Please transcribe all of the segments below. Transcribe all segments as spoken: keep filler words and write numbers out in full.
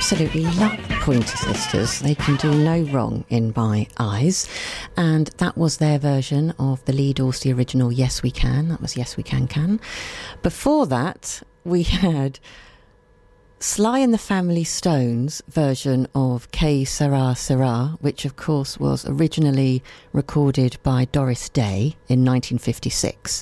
absolutely love Pointer Sisters. They can do no wrong in my eyes. And that was their version of the Lee Dorsey original Yes We Can. That was Yes We Can Can. Before that, we had Sly and the Family Stone's version of Que Sera Sera, which of course was originally recorded by Doris Day in nineteen fifty-six.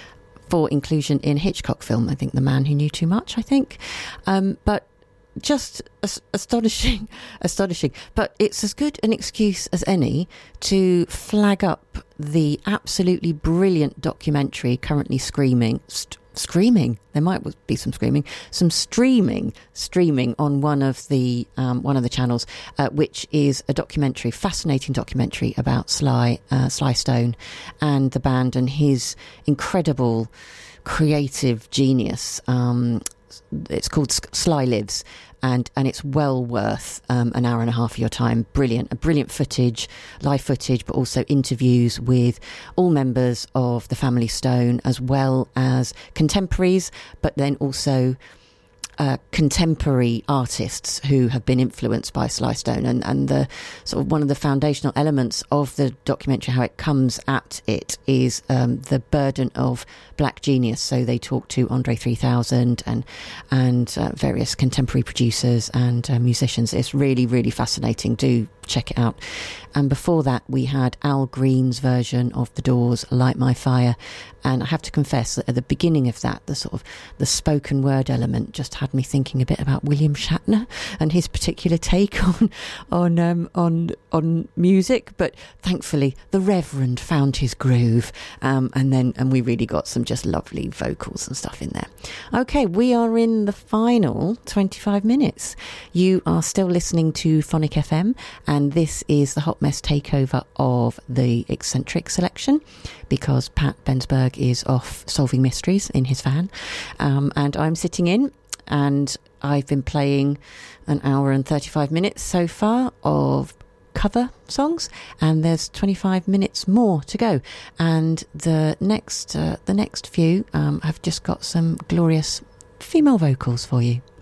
For inclusion in a Hitchcock film, I think The Man Who Knew Too Much, I think. Um, but just as- astonishing, astonishing. But it's as good an excuse as any to flag up the absolutely brilliant documentary currently screaming, st- screaming, there might be some screaming, some streaming, streaming on one of the um, one of the channels, uh, which is a documentary, fascinating documentary about Sly, uh, Sly Stone and the band and his incredible creative genius. Um, it's called Sly Lives, and and it's well worth um, an hour and a half of your time. Brilliant, a brilliant footage, live footage, but also interviews with all members of the Family Stone, as well as contemporaries, but then also uh, contemporary artists who have been influenced by Sly Stone. And, and the sort of one of the foundational elements of the documentary, how it comes at it, is um, the burden of black genius. So they talk to Andre three thousand and and uh, various contemporary producers and uh, musicians. It's really, really fascinating. Do check it out. And before that, we had Al Green's version of The Doors' Light My Fire. And I have to confess that at the beginning of that, the sort of the spoken word element just had me thinking a bit about William Shatner and his particular take on on um, on on music. But thankfully, the Reverend found his groove, um, and then and we really got some just lovely vocals and stuff in there. Okay, we are in the final twenty-five minutes. You are still listening to Phonic F M, and this is the Hot Mess takeover of the Eccentric selection, because Pat Bensberg is off solving mysteries in his van, um, and I'm sitting in, and I've been playing an hour and thirty-five minutes so far of cover songs, and there's twenty-five minutes more to go. And the next uh, the next few um, I've just got some glorious female vocals for you.